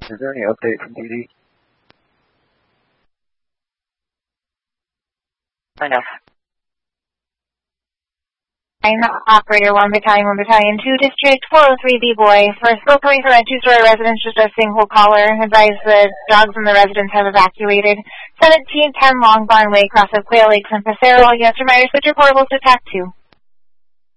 Is there any update from PD? I know. Operator 1 Battalion 1 Battalion 2 District 403 B-Boy. We're still coming from a two-story residence, just a single caller. Advise the dogs in the residence have evacuated. 1710 Long Barn Way, cross of Quail Lakes and Passero. Yes, reminder, switch your portables to TAC 2.